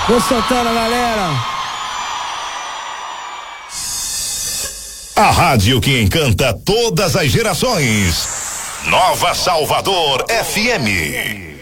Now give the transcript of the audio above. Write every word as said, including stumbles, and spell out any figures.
Vou soltando, galera. A rádio que encanta todas as gerações. Nova Salvador F M.